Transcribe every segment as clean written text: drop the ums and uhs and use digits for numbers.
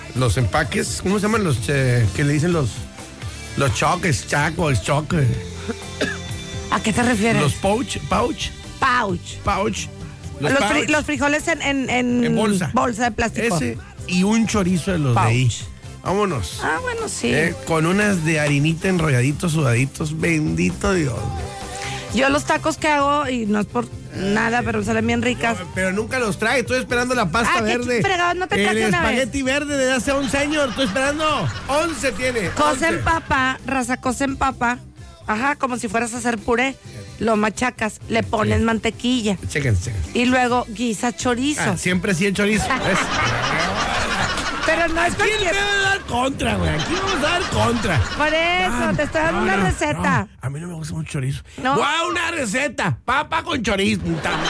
los empaques, ¿cómo se llaman los que le dicen los choques, chacos, choques? ¿A qué te refieres? Los pouch. Los frijoles en bolsa de plástico. Ese y un chorizo de los pouch. De ahí. Vámonos. Ah, bueno, sí. Con unas de harinita enrolladitos, sudaditos, bendito Dios. Yo los tacos que hago, y no es por nada, pero salen bien ricas. Pero nunca los trae, estoy esperando la pasta verde. Fregado, no te traje el una vez. espagueti verde de hace 11 años, estoy esperando. 11 tiene. Cocen papa, cocen papa. Ajá, como si fueras a hacer puré. Lo machacas, le pones mantequilla. Chéquense. Y luego guisa chorizo. Siempre sí el chorizo. Pero no es cualquier... ¿Quién me va a dar contra, güey? Aquí vamos a dar contra. Por eso, te estoy dando una receta. No. A mí no me gusta mucho chorizo. No. ¡Guau, una receta! Papa con chorizo.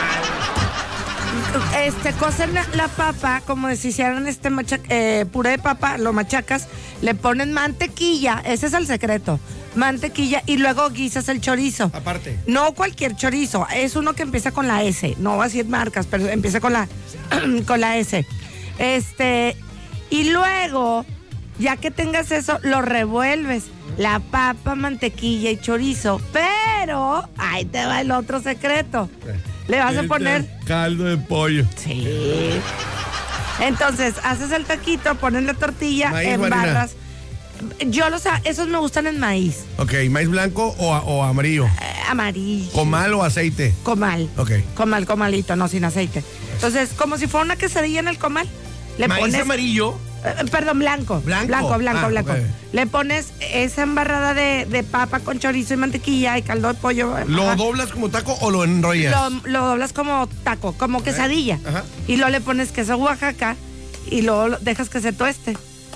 Cocen la papa como si hicieran puré de papa, lo machacas, le ponen mantequilla, ese es el secreto. Mantequilla y luego guisas el chorizo. Aparte. No cualquier chorizo, es uno que empieza con la S, no va a decir marcas, pero empieza con la S. Y luego, ya que tengas eso, lo revuelves. La papa, mantequilla y chorizo. Pero, ahí te va el otro secreto. Le vas a poner caldo de pollo. Sí. Entonces, haces el taquito, pones la tortilla, maíz, embarras. Esos me gustan en maíz. Ok, ¿maíz blanco o amarillo? Amarillo. ¿Comal o aceite? Comal. Ok. Comalito, no sin aceite. Entonces, como si fuera una quesadilla en el comal. ¿Maíz pones amarillo? Perdón, blanco. Blanco. Okay. Le pones esa embarrada de papa con chorizo y mantequilla y caldo de pollo. ¿Lo doblas como taco o lo enrollas? Lo doblas como taco, como quesadilla. Ajá. Y luego le pones queso Oaxaca y luego dejas que se tueste.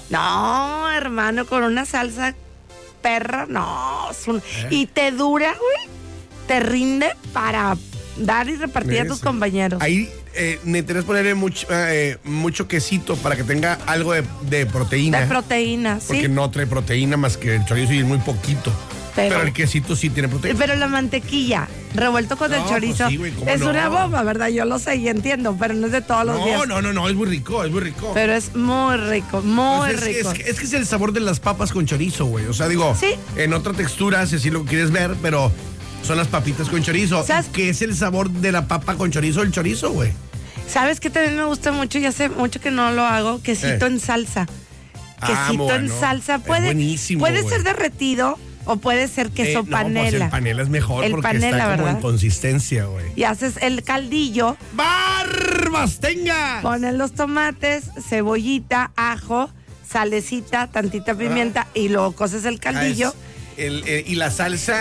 No, hermano, con una salsa perra, no. Y te dura, güey. Te rinde para dar y repartir a tus compañeros. Ahí necesitas ponerle mucho quesito para que tenga algo de proteína. De proteína, sí. Porque no trae proteína más que el chorizo y es muy poquito. Pero el quesito sí tiene proteína. Pero la mantequilla, revuelto con el chorizo, pues sí, es una bomba, ¿verdad? Yo lo sé y entiendo, pero no es de todos los días. No, es muy rico. Pero es muy rico, muy rico. Es que es el sabor de las papas con chorizo, güey. O sea, digo, ¿sí? En otra textura, si así lo quieres ver, pero son las papitas con chorizo. ¿Sabes qué es el sabor de la papa con chorizo? El chorizo, güey. ¿Sabes qué también me gusta mucho? Y hace mucho que no lo hago, quesito en salsa. Quesito en salsa. Puede ser derretido o puede ser queso panela. Pues el panela es mejor porque panela, está como en consistencia, güey. Y haces el caldillo. ¡Barbas, tenga! Pones los tomates, cebollita, ajo, salecita, tantita pimienta y luego coces el caldillo. Y la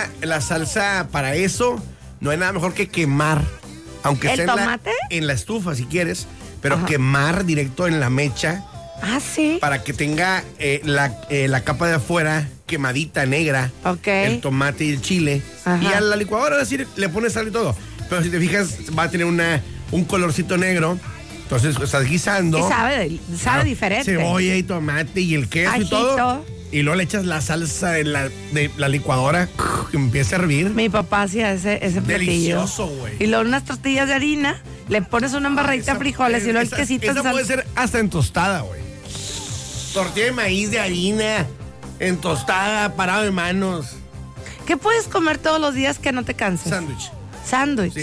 salsa para eso no hay nada mejor que quemar. Aunque sea en la estufa si quieres, pero quemar directo en la mecha. Ah, sí. Para que tenga la capa de afuera quemadita, negra. Ok. El tomate y el chile. Ajá. Y a la licuadora así le pones sal y todo. Pero si te fijas, va a tener un colorcito negro. Entonces estás guisando. Y sabe diferente. Cebolla y tomate y el queso y todo. Y luego le echas la salsa de la licuadora que empieza a hervir. Mi papá hacía ese platillo. Delicioso, güey. Y luego unas tortillas de harina, le pones una embarradita de frijoles y luego el quesito en salsa. Puede ser hasta en tostada, güey. Tortilla de maíz de harina, en tostada, parado de manos. ¿Qué puedes comer todos los días que no te canses? Sándwich.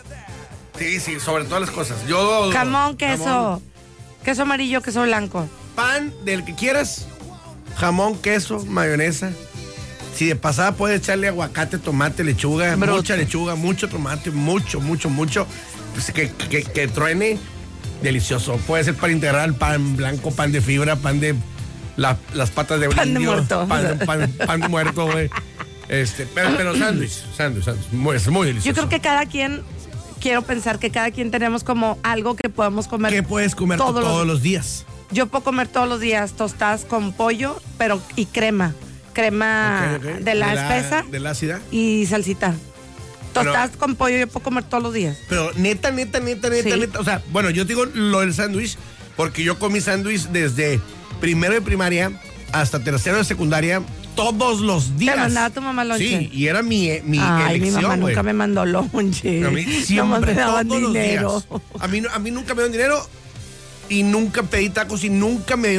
Sí, sobre todas las cosas. Jamón, queso amarillo, queso blanco. Pan del que quieras. Jamón, queso, mayonesa. Si de pasada puedes echarle aguacate, tomate, lechuga, mucha lechuga, mucho tomate, mucho. Pues que truene, delicioso. Puede ser pan integral, pan blanco, pan de fibra, pan de las patas de pan brillo, de muerto. Pan de muerto, güey. Pero sándwich, es muy delicioso. Yo creo que quiero pensar que cada quien tenemos como algo que podamos comer. ¿Qué puedes comer todos los días? Yo puedo comer todos los días tostadas con pollo, y crema. Crema de la espesa. De la ácida. Y salsita. Tostadas con pollo yo puedo comer todos los días. Pero neta. O sea, bueno, yo digo lo del sándwich porque yo comí sándwich desde primero de primaria hasta tercero de secundaria todos los días. ¿Te mandaba tu mamá lonche? Sí, y era mi elección, mi mamá nunca me mandó lonche. A mí siempre, me daban todos dinero. Los días. A mí nunca me dieron dinero y nunca pedí tacos y nunca me